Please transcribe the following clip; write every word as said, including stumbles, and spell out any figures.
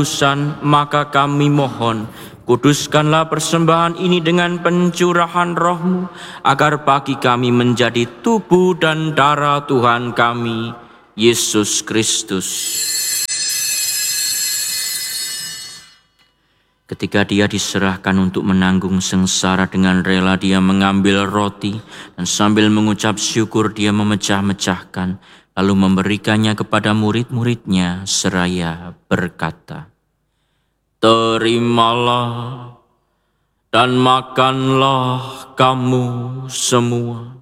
maka kami mohon, kuduskanlah persembahan ini dengan pencurahan roh-Mu, agar bagi kami menjadi tubuh dan darah Tuhan kami, Yesus Kristus. Ketika Dia diserahkan untuk menanggung sengsara, dengan rela Dia mengambil roti, dan sambil mengucap syukur Dia memecah-mecahkan, lalu memberikannya kepada murid-murid-Nya seraya berkata, "Terimalah dan makanlah kamu semua.